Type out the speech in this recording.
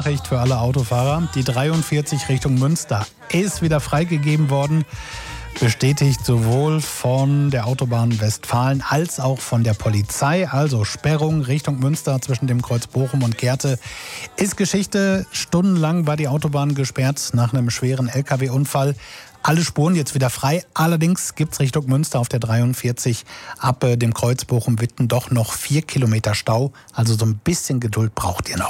Nachricht für alle Autofahrer. Die 43 Richtung Münster ist wieder freigegeben worden. Bestätigt sowohl von der Autobahn Westfalen als auch von der Polizei. Also Sperrung Richtung Münster zwischen dem Kreuz Bochum und Kehrte ist Geschichte. Stundenlang war die Autobahn gesperrt nach einem schweren LKW-Unfall. Alle Spuren jetzt wieder frei. Allerdings gibt es Richtung Münster auf der 43 ab dem Kreuz Bochum-Witten doch noch 4 Kilometer Stau. Also so ein bisschen Geduld braucht ihr noch.